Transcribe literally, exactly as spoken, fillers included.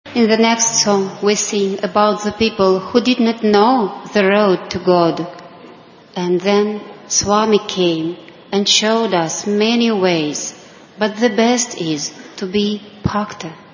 In the next song, we sing about the people who did not know the road to God. And then Swami came and showed us many ways, but the best is to be bhakta.